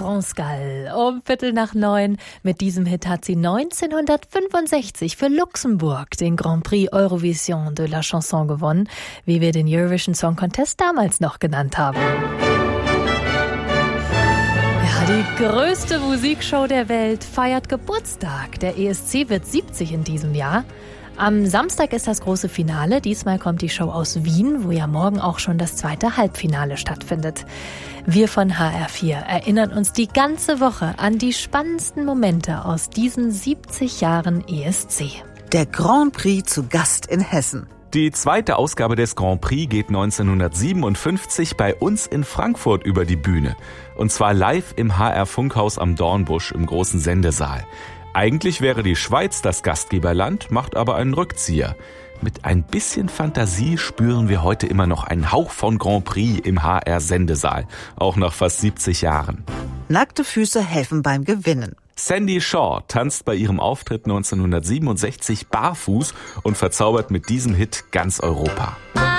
France Gall um 8:45. Mit diesem Hit hat sie 1965 für Luxemburg den Grand Prix Eurovision de la Chanson gewonnen, wie wir den Eurovision Song Contest damals noch genannt haben. Ja, die größte Musikshow der Welt feiert Geburtstag. Der ESC wird 70 in diesem Jahr. Am Samstag ist das große Finale. Diesmal kommt die Show aus Wien, wo ja morgen auch schon das zweite Halbfinale stattfindet. Wir von HR4 erinnern uns die ganze Woche an die spannendsten Momente aus diesen 70 Jahren ESC. Der Grand Prix zu Gast in Hessen. Die zweite Ausgabe des Grand Prix geht 1957 bei uns in Frankfurt über die Bühne. Und zwar live im HR-Funkhaus am Dornbusch im großen Sendesaal. Eigentlich wäre die Schweiz das Gastgeberland, macht aber einen Rückzieher. Mit ein bisschen Fantasie spüren wir heute immer noch einen Hauch von Grand Prix im HR-Sendesaal, auch nach fast 70 Jahren. Nackte Füße helfen beim Gewinnen. Sandie Shaw tanzt bei ihrem Auftritt 1967 barfuß und verzaubert mit diesem Hit ganz Europa.